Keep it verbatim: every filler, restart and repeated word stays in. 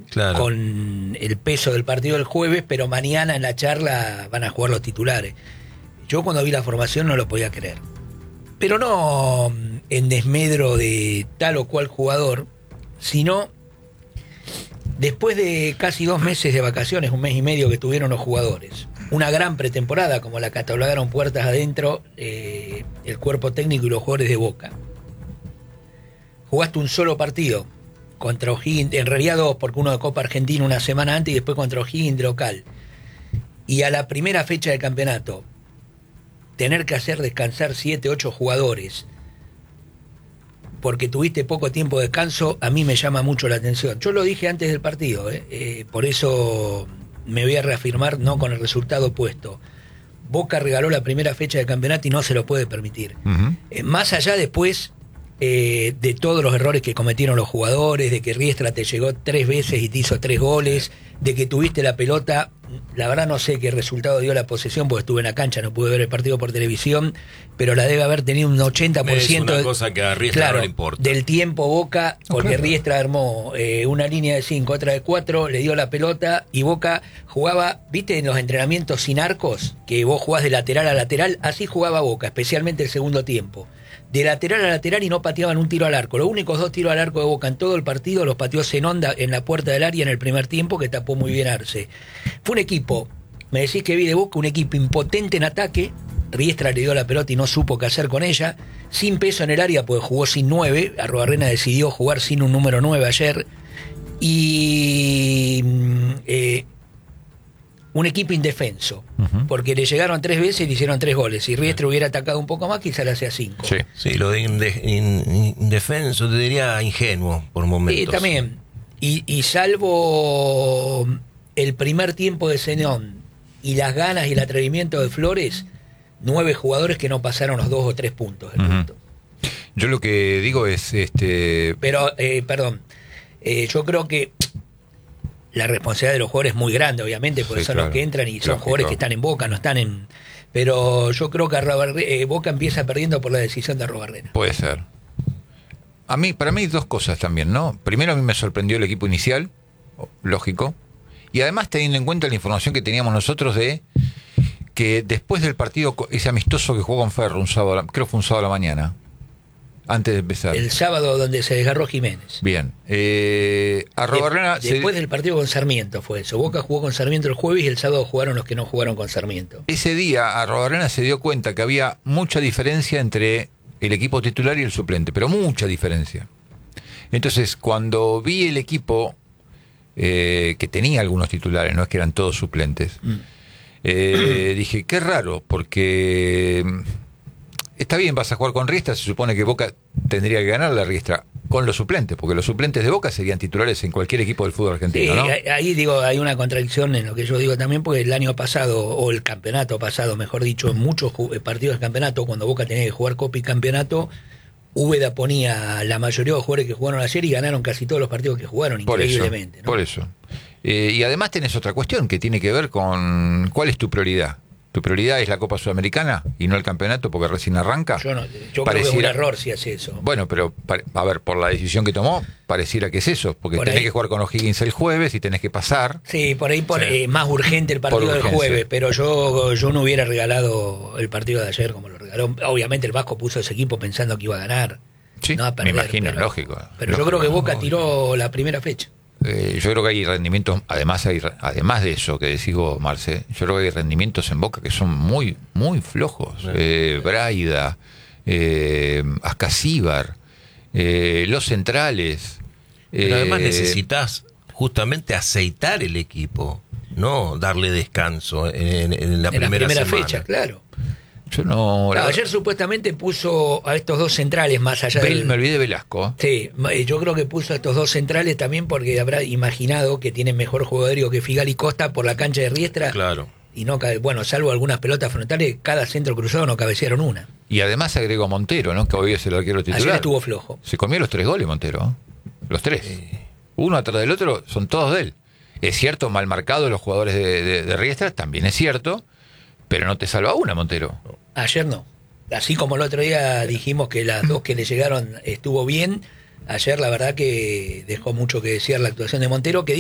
claro. con el peso del partido del jueves, pero mañana en la charla van a jugar los titulares. Yo cuando vi la formación no lo podía creer. Pero no en desmedro de tal o cual jugador, sino después de casi dos meses de vacaciones, un mes y medio que tuvieron los jugadores, una gran pretemporada como la catalogaron puertas adentro eh, el cuerpo técnico y los jugadores de Boca. Jugaste un solo partido contra O'Higgins, en realidad dos, porque uno de Copa Argentina una semana antes y después contra O'Higgins de local. Y a la primera fecha del campeonato, tener que hacer descansar siete, ocho jugadores porque tuviste poco tiempo de descanso, a mí me llama mucho la atención. Yo lo dije antes del partido, ¿eh? Eh, por eso me voy a reafirmar, no con el resultado opuesto. Boca regaló la primera fecha del campeonato y no se lo puede permitir. Uh-huh. Eh, más allá después eh, de todos los errores que cometieron los jugadores, de que Riestra te llegó tres veces y te hizo tres goles, de que tuviste la pelota, la verdad no sé qué resultado dio la posesión porque estuve en la cancha, no pude ver el partido por televisión, pero la debe haber tenido un ochenta por ciento es una cosa que a Riestra claro, no le importa. Del tiempo Boca, porque claro. Riestra armó eh, una línea de cinco, otra de cuatro, le dio la pelota y Boca jugaba, viste en los entrenamientos sin arcos, que vos jugás de lateral a lateral, así jugaba Boca, especialmente el segundo tiempo. De lateral a lateral y no pateaban un tiro al arco. Los únicos dos tiros al arco de Boca en todo el partido los pateó Zenonda en la puerta del área en el primer tiempo, que tapó muy bien Arce. Fue un equipo, me decís que vi de Boca, un equipo impotente en ataque. Riestra le dio la pelota y no supo qué hacer con ella. Sin peso en el área, porque jugó sin nueve. Arruabarrena decidió jugar sin un número nueve ayer. Y eh, un equipo indefenso, uh-huh. porque le llegaron tres veces y le hicieron tres goles. Si Riestra hubiera atacado un poco más, quizá le hacía cinco. Sí, sí, lo de inde, in, indefenso te diría ingenuo por momentos. Sí, también. Y, y salvo el primer tiempo de Zenón y las ganas y el atrevimiento de Flores, nueve jugadores que no pasaron los dos o tres puntos. Del uh-huh. punto. Yo lo que digo es... este Pero, eh, perdón, eh, yo creo que la responsabilidad de los jugadores es muy grande, obviamente, porque sí, son claro. los que entran y son Lógico. jugadores que están en Boca, no están en... Pero yo creo que eh, Boca empieza perdiendo por la decisión de Arruabarrena. Puede ser. A mí, para mí, dos cosas también, ¿no? Primero, a mí me sorprendió el equipo inicial, lógico, y además teniendo en cuenta la información que teníamos nosotros de que después del partido, ese amistoso que jugó con Ferro, un sábado, creo que fue un sábado a la mañana, antes de empezar. El sábado donde se desgarró Jiménez. Bien. Eh, Arruabarrena de, después se... del partido con Sarmiento fue eso. Boca jugó con Sarmiento el jueves y el sábado jugaron los que no jugaron con Sarmiento. Ese día Arruabarrena se dio cuenta que había mucha diferencia entre el equipo titular y el suplente, pero mucha diferencia. Entonces, cuando vi el equipo eh, que tenía algunos titulares, no es que eran todos suplentes, mm. eh, dije, qué raro, porque... Está bien, vas a jugar con Riestra, se supone que Boca tendría que ganar la Riestra con los suplentes, porque los suplentes de Boca serían titulares en cualquier equipo del fútbol argentino, sí, ¿no? Ahí digo, hay una contradicción en lo que yo digo también, porque el año pasado, o el campeonato pasado, mejor dicho, en muchos partidos del campeonato, cuando Boca tenía que jugar Copa y Campeonato, Úbeda ponía la mayoría de los jugadores que jugaron ayer y ganaron casi todos los partidos que jugaron, por increíblemente. Eso, ¿no? Por eso. Eh, y además tenés otra cuestión que tiene que ver con cuál es tu prioridad. ¿Tu prioridad es la Copa Sudamericana y no el campeonato porque recién arranca? Yo, no, yo creo que es un error si hace eso. Bueno, pero a ver, por la decisión que tomó, pareciera que es eso, porque por tenés ahí. que jugar con O'Higgins el jueves y tenés que pasar. Sí, por ahí por, sí. eh, más urgente el partido del jueves, pero yo, yo no hubiera regalado el partido de ayer como lo regaló. Obviamente el Vasco puso ese equipo pensando que iba a ganar. Sí, no a perder, me imagino, pero, lógico. Pero lógico, yo creo que Boca lógico. tiró la primera fecha. Eh, yo creo que hay rendimientos, además hay, además de eso que decís vos, Marce, yo creo que hay rendimientos en Boca que son muy, muy flojos. Eh, Braida, eh, Ascasíbar, eh, los centrales. Pero eh, además necesitas justamente aceitar el equipo, no darle descanso en, en la en primera, la primera semana. fecha, claro. Yo no. Claro, ayer supuestamente puso a estos dos centrales más allá Bel, del... Me olvidé de Velasco. Sí, yo creo que puso a estos dos centrales también porque habrá imaginado que tienen mejor juego aéreo que Figal y Costa por la cancha de Riestra. Claro. Y no, bueno, salvo algunas pelotas frontales, cada centro cruzado no cabecearon una. Y además agregó Montero, ¿no? Que hoy es el arquero titular. Ayer estuvo flojo. Se comió los tres goles Montero. Los tres. Sí. Uno atrás del otro, son todos de él. Es cierto, mal marcados los jugadores de, de, de Riestra, también es cierto, pero no te salva una, Montero. Ayer no. Así como el otro día dijimos que las dos que le llegaron estuvo bien, ayer la verdad que dejó mucho que desear la actuación de Montero, que